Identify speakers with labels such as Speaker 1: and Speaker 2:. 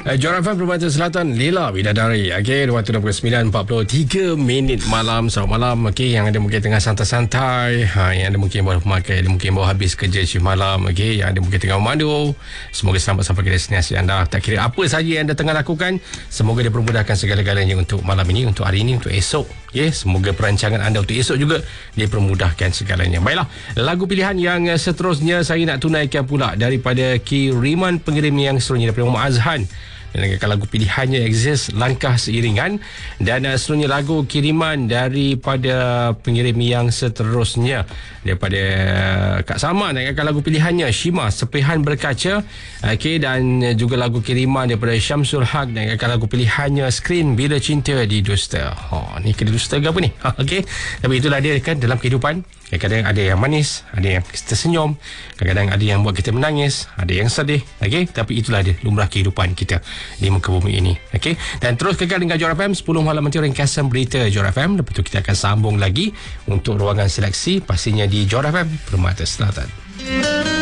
Speaker 1: Johor FM Permata Selatan, Lila Bidadari. Okey, 229.43 minit malam. Selamat malam. Okey, yang ada mungkin tengah santai-santai, yang ada mungkin baru pemakai, ada mungkin baru habis kerja shift malam. Okey, yang ada mungkin tengah memandu. Semoga selamat sampai ke destinasi anda. Tak kira apa saja yang anda tengah lakukan, semoga dipermudahkan segala-galanya untuk malam ini, untuk hari ini, untuk esok. Okey, semoga perancangan anda untuk esok juga dipermudahkan segalanya. Baiklah, lagu pilihan yang seterusnya saya nak tunaikan pula daripada kiriman pengirim yang seterusnya daripada Muhammad Azhan. Dan lagu pilihannya Exist, Langkah Seiringan. Dan seterusnya lagu kiriman daripada pengirim yang seterusnya daripada Kak Sama. Dan lagu pilihannya Shima, Sepihan Berkaca. Okey, dan juga lagu kiriman daripada Syamsul Haq. Dan lagu pilihannya Screen, Bila Cinta Didusta. Ni kena dusta ke apa ni? Okey, tapi itulah dia kan dalam kehidupan. Kadang-kadang ada yang manis, ada yang kita senyum, kadang-kadang ada yang buat kita menangis, ada yang sedih. Okey, tapi itulah dia lumrah kehidupan kita di muka bumi ini. Okey, dan terus kekal dengan Johor FM 10 malam nanti ringkasan berita Johor FM. Lepas tu kita akan sambung lagi untuk ruangan seleksi, pastinya di Johor FM Permata Selatan.